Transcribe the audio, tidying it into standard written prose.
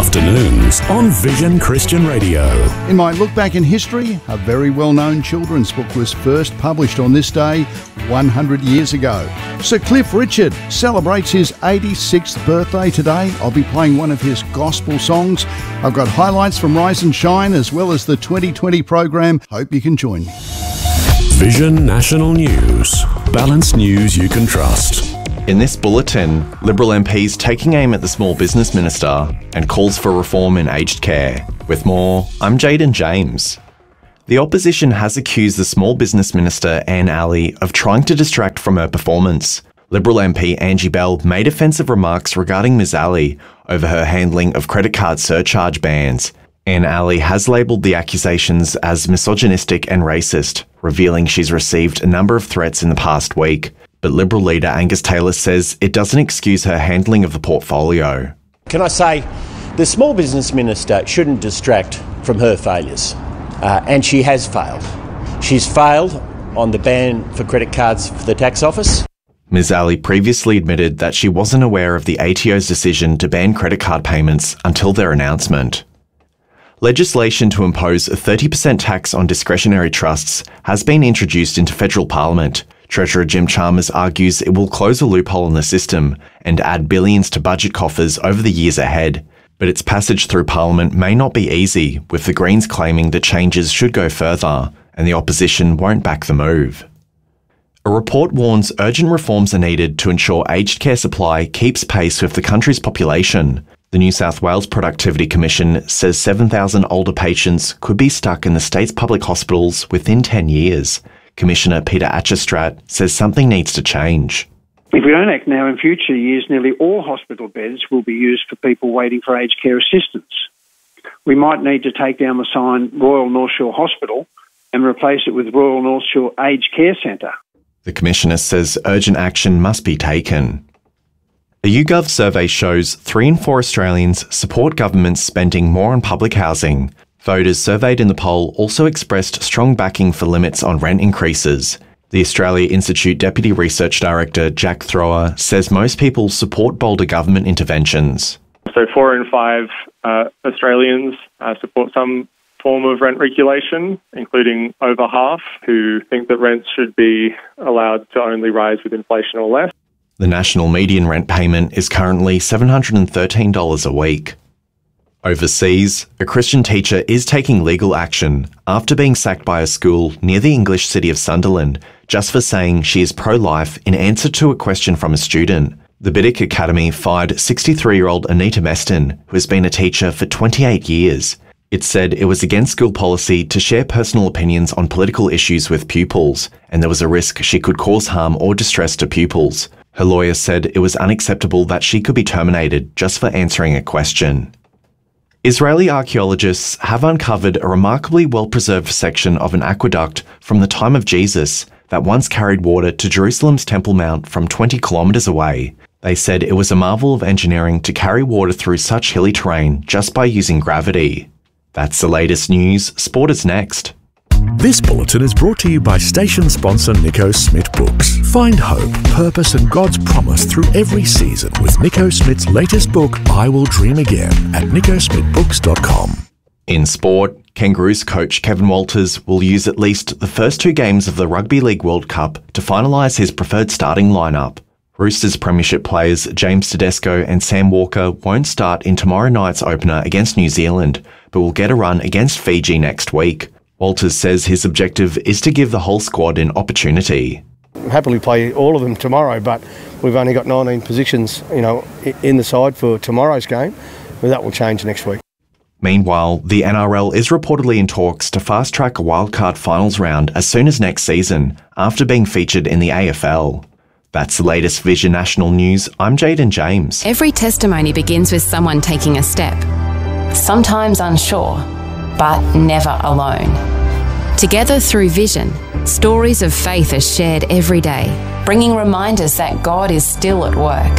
Afternoons on Vision Christian Radio. In my look back in history, a very well-known children's book was first published on this day 100 years ago. Sir Cliff Richard celebrates his 86th birthday today. I'll be playing one of his gospel songs. I've got highlights from Rise and Shine as well as the 2020 program. Hope you can join me. Vision National News. Balanced news you can trust. In this bulletin, Liberal MPs taking aim at the Small Business Minister and calls for reform in aged care. With more, I'm Jaden James. The opposition has accused the Small Business Minister, Anne Alley, of trying to distract from her performance. Liberal MP Angie Bell made offensive remarks regarding Ms Alley over her handling of credit card surcharge bans. Anne Alley has labelled the accusations as misogynistic and racist, revealing she's received a number of threats in the past week. But Liberal leader Angus Taylor says it doesn't excuse her handling of the portfolio. Can I say, the Small Business Minister shouldn't distract from her failures, and she has failed. She's failed on the ban for credit cards for the tax office. Ms Alley previously admitted that she wasn't aware of the ATO's decision to ban credit card payments until their announcement. Legislation to impose a 30% tax on discretionary trusts has been introduced into federal parliament. Treasurer Jim Chalmers argues it will close a loophole in the system and add billions to budget coffers over the years ahead. But its passage through Parliament may not be easy, with the Greens claiming that changes should go further, and the opposition won't back the move. A report warns urgent reforms are needed to ensure aged care supply keeps pace with the country's population. The New South Wales Productivity Commission says 7,000 older patients could be stuck in the state's public hospitals within 10 years. Commissioner Peter Achestrat says something needs to change. If we don't act now, in future years, nearly all hospital beds will be used for people waiting for aged care assistance. We might need to take down the sign Royal North Shore Hospital and replace it with Royal North Shore Aged Care Centre. The Commissioner says urgent action must be taken. A YouGov survey shows 3 in 4 Australians support governments spending more on public housing. Voters surveyed in the poll also expressed strong backing for limits on rent increases. The Australia Institute Deputy Research Director Jack Thrower says most people support bolder government interventions. So 4 in 5 Australians support some form of rent regulation, including over half who think that rents should be allowed to only rise with inflation or less. The national median rent payment is currently $713 a week. Overseas, a Christian teacher is taking legal action after being sacked by a school near the English city of Sunderland just for saying she is pro-life in answer to a question from a student. The Biddick Academy fired 63-year-old Anita Meston, who has been a teacher for 28 years. It said it was against school policy to share personal opinions on political issues with pupils, and there was a risk she could cause harm or distress to pupils. Her lawyer said it was unacceptable that she could be terminated just for answering a question. Israeli archaeologists have uncovered a remarkably well-preserved section of an aqueduct from the time of Jesus that once carried water to Jerusalem's Temple Mount from 20 kilometres away. They said it was a marvel of engineering to carry water through such hilly terrain just by using gravity. That's the latest news. Sport is next. This bulletin is brought to you by station sponsor Nico Smith Books. Find hope, purpose and God's promise through every season with Nico Smith's latest book, I Will Dream Again, at nicosmithbooks.com. In sport, Kangaroos coach Kevin Walters will use at least the first 2 games of the Rugby League World Cup to finalise his preferred starting lineup. Roosters premiership players James Tedesco and Sam Walker won't start in tomorrow night's opener against New Zealand, but will get a run against Fiji next week. Walters says his objective is to give the whole squad an opportunity. I'll happily play all of them tomorrow, but we've only got 19 positions, in the side for tomorrow's game, but that will change next week. Meanwhile, the NRL is reportedly in talks to fast-track a wildcard finals round as soon as next season, after being featured in the AFL. That's the latest Vision National News. I'm Jaden James. Every testimony begins with someone taking a step. Sometimes unsure, but never alone. Together through Vision, stories of faith are shared every day, bringing reminders that God is still at work.